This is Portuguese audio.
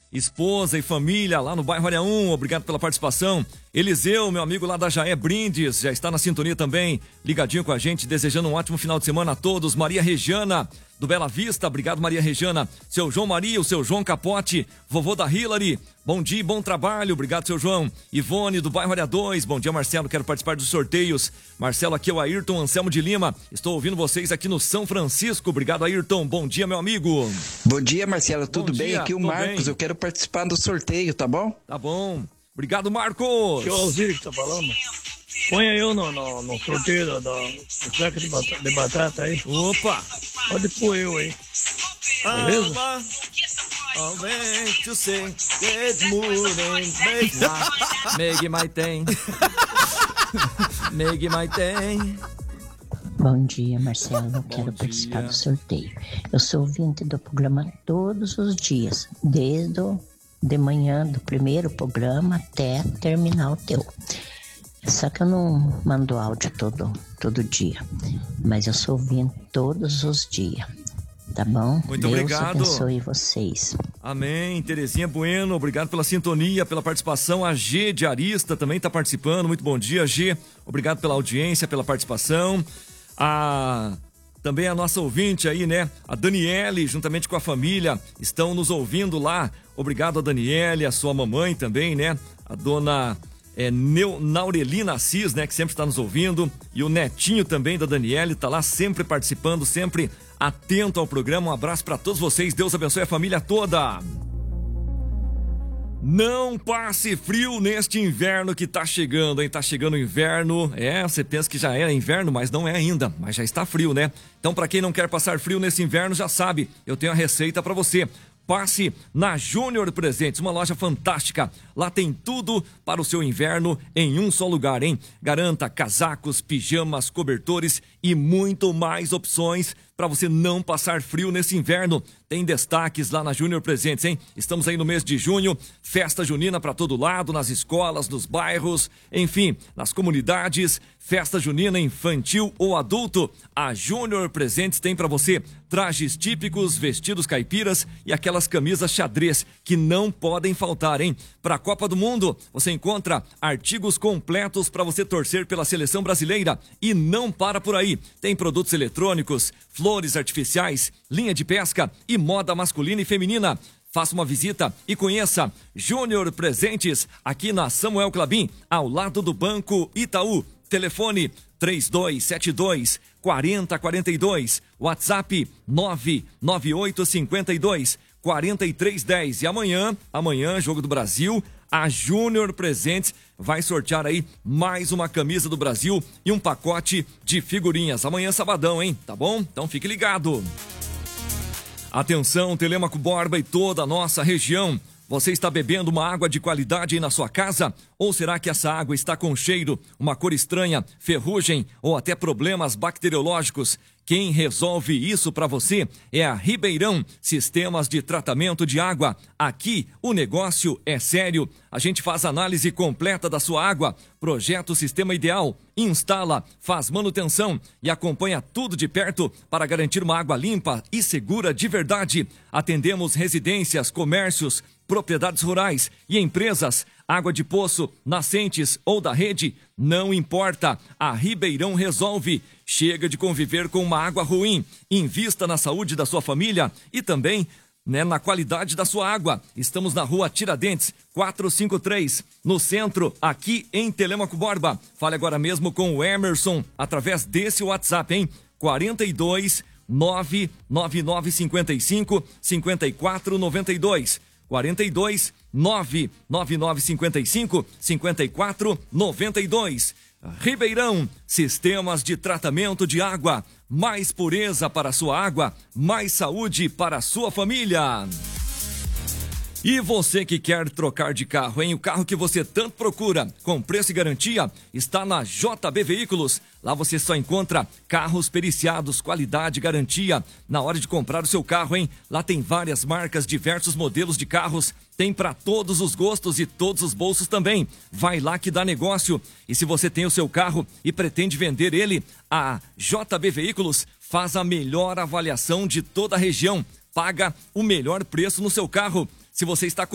esposa e família lá no bairro Área 1, obrigado pela participação. Eliseu, meu amigo lá da Jaé Brindes, já está na sintonia também, ligadinho com a gente, desejando um ótimo final de semana a todos. Maria Regiana, do Bela Vista, obrigado Maria Regiana. Seu João Maria, o seu João Capote, vovô da Hillary, bom dia, bom trabalho, obrigado seu João. Ivone, do bairro Área 2, bom dia Marcelo, quero participar dos sorteios. Marcelo, aqui é o Ayrton Anselmo de Lima, estou ouvindo vocês aqui no São Francisco, obrigado Ayrton, bom dia meu amigo. Bom dia Marcelo, tudo bem? Aqui o Marcos, bem. Eu quero participar do sorteio, tá bom? Tá bom, obrigado Marcos. Aqui é o Alzir que tá falando. Põe eu no sorteio do saco de batata aí. Opa! Pode pôr eu aí. Beleza? To say good morning, make my day. Make my day. Bom dia, Marcelo. Eu quero participar do sorteio. Eu sou ouvinte do programa todos os dias, desde de manhã do primeiro programa até terminar o teu. Só que eu não mando áudio todo dia, mas eu sou ouvinte todos os dias. Tá bom? Muito Deus obrigado. abençoe vocês. Amém. Terezinha Bueno, obrigado pela sintonia, pela participação. A G de Arista também está participando. Muito bom dia, G. Obrigado pela audiência, pela participação. Também a nossa ouvinte aí, né? A Daniele, juntamente com a família, estão nos ouvindo lá. Obrigado a Daniele, a sua mamãe também, né? A dona Naurelina Assis, né? Que sempre está nos ouvindo. E o netinho também da Daniele está lá sempre participando, sempre atento ao programa. Um abraço para todos vocês. Deus abençoe a família toda. Não passe frio neste inverno que tá chegando, hein? Tá chegando o inverno. Você pensa que já era inverno, mas não é ainda. Mas já está frio, né? Então, para quem não quer passar frio nesse inverno, já sabe, eu tenho a receita para você. Passe na Júnior Presentes, uma loja fantástica. Lá tem tudo para o seu inverno em um só lugar, hein? Garanta casacos, pijamas, cobertores e muito mais opções para você não passar frio nesse inverno. Tem destaques lá na Júnior Presentes, hein? Estamos aí no mês de junho, festa junina para todo lado, nas escolas, nos bairros, enfim, nas comunidades, festa junina infantil ou adulto. A Júnior Presentes tem para você trajes típicos, vestidos caipiras e aquelas camisas xadrez que não podem faltar, hein? Para a Copa do Mundo, você encontra artigos completos para você torcer pela seleção brasileira e não para por aí. Tem produtos eletrônicos, flores artificiais, linha de pesca e moda masculina e feminina. Faça uma visita e conheça Júnior Presentes aqui na Samuel Clabin, ao lado do Banco Itaú. Telefone 3272 4042, WhatsApp 99852 4310. E amanhã, Jogo do Brasil, a Júnior Presentes vai sortear aí mais uma camisa do Brasil e um pacote de figurinhas. Amanhã, sabadão, hein? Tá bom? Então fique ligado. Atenção, Telêmaco Borba e toda a nossa região. Você está bebendo uma água de qualidade aí na sua casa? Ou será que essa água está com cheiro, uma cor estranha, ferrugem ou até problemas bacteriológicos? Quem resolve isso para você é a Ribeirão Sistemas de Tratamento de Água. Aqui o negócio é sério. A gente faz análise completa da sua água, projeta o sistema ideal, instala, faz manutenção e acompanha tudo de perto para garantir uma água limpa e segura de verdade. Atendemos residências, comércios, propriedades rurais e empresas. Água de poço, nascentes ou da rede, não importa. A Ribeirão resolve. Chega de conviver com uma água ruim. Invista na saúde da sua família e também na qualidade da sua água. Estamos na Rua Tiradentes, 453, no centro, aqui em Telêmaco Borba. Fale agora mesmo com o Emerson através desse WhatsApp, hein? 42 99955 5492. 42 99955 5492. Ribeirão, sistemas de tratamento de água. Mais pureza para a sua água, mais saúde para a sua família. E você que quer trocar de carro, hein? O carro que você tanto procura, com preço e garantia, está na JB Veículos. Lá você só encontra carros periciados, qualidade e garantia. Na hora de comprar o seu carro, hein? Lá tem várias marcas, diversos modelos de carros. Tem para todos os gostos e todos os bolsos também. Vai lá que dá negócio. E se você tem o seu carro e pretende vender ele, a JB Veículos faz a melhor avaliação de toda a região. Paga o melhor preço no seu carro. Se você está com